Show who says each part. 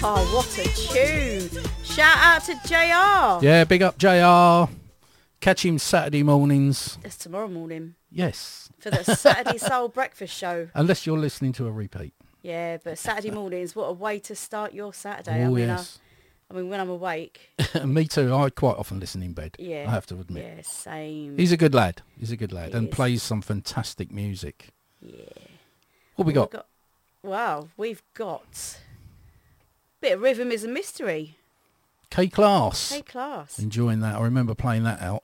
Speaker 1: Oh, what a tune. Shout out to JR.
Speaker 2: Yeah, big up JR. Catch him Saturday mornings.
Speaker 1: It's tomorrow morning.
Speaker 2: Yes.
Speaker 1: For the Saturday Soul Breakfast Show.
Speaker 2: Unless you're listening to a repeat.
Speaker 1: Yeah, but Saturday mornings, what a way to start your Saturday.
Speaker 2: Oh, yes.
Speaker 1: I mean, when I'm awake.
Speaker 2: Me too. I quite often listen in bed.
Speaker 1: Yeah.
Speaker 2: I have to admit.
Speaker 1: Yeah, same.
Speaker 2: He's a good lad. He and
Speaker 1: is.
Speaker 2: plays some fantastic music.
Speaker 1: Yeah.
Speaker 2: What we got?
Speaker 1: We've got bit of Rhythm is a Mystery.
Speaker 2: K-Class.
Speaker 1: K-Class.
Speaker 2: Enjoying that. I remember playing that out